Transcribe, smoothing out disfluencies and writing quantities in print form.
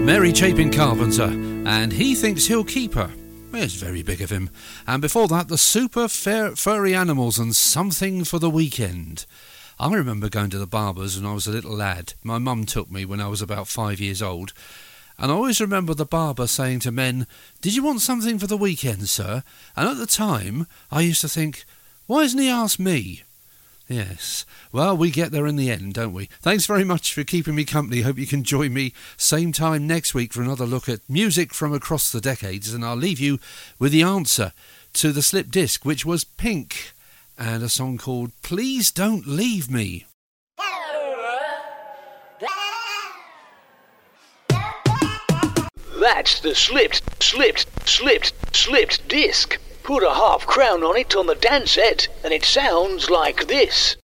Mary Chapin Carpenter, and He Thinks He'll Keep Her. It's very big of him. And before that, the Super Furry Animals and Something for the Weekend. I remember going to the barber's when I was a little lad. My mum took me when I was about 5 years old. And I always remember the barber saying to men, "Did you want something for the weekend, sir?" And at the time, I used to think, why hasn't he asked me? Yes. Well, we get there in the end, don't we? Thanks very much for keeping me company. Hope you can join me same time next week for another look at music from across the decades. And I'll leave you with the answer to the slip disc, which was Pink, and a song called Please Don't Leave Me. That's the slipped disc. Put a half crown on it on the dance set, and it sounds like this.